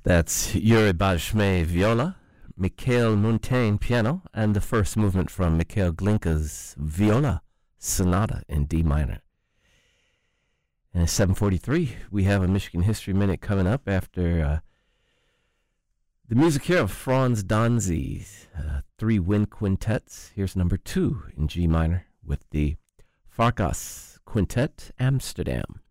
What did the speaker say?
That's Yuri Bashme viola, Mikhail Montaigne piano, and the first movement from Mikhail Glinka's Viola Sonata in D minor. And at 7:43, we have a Michigan History Minute coming up after the music here of Franz Danzi's 3 wind quintets. Here's number 2 in G minor with the Farkas Quintet Amsterdam.